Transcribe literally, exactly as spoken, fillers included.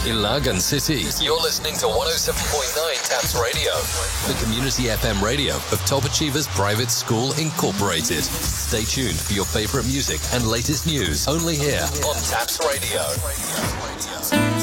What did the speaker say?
Ilagan City. You're listening to one oh seven point nine Taps Radio, the community F M radio of Top Achievers Private School Incorporated. Stay tuned for your favorite music and latest news only here on Taps Radio.